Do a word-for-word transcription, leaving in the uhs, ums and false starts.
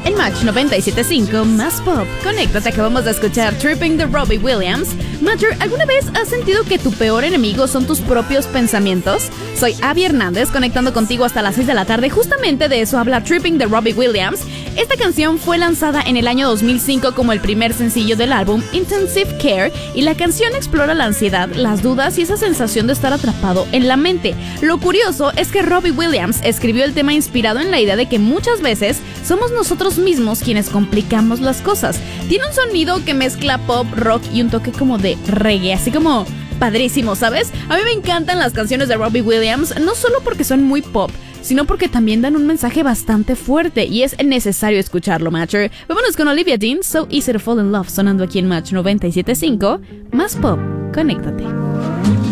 En Match noventa y siete punto cinco, más pop. Conéctate, acabamos de escuchar Tripping de Robbie Williams. Matcher, ¿alguna vez has sentido que tu peor enemigo son tus propios pensamientos? Soy Abby Hernández, conectando contigo hasta las seis de la tarde. Justamente de eso habla Tripping de Robbie Williams. Esta canción fue lanzada en el año dos mil cinco como el primer sencillo del álbum Intensive Care, y la canción explora la ansiedad, las dudas y esa sensación de estar atrapado en la mente. Lo curioso es que Robbie Williams escribió el tema inspirado en la idea de que muchas veces somos nosotros mismos quienes complicamos las cosas. Tiene un sonido que mezcla pop, rock y un toque como de reggae, así como padrísimo, ¿sabes? A mí me encantan las canciones de Robbie Williams, no solo porque son muy pop, sino porque también dan un mensaje bastante fuerte y es necesario escucharlo, Matcher. Vámonos con Olivia Dean, So Easy to Fall in Love, sonando aquí en Match noventa y siete punto cinco, más pop. Conéctate.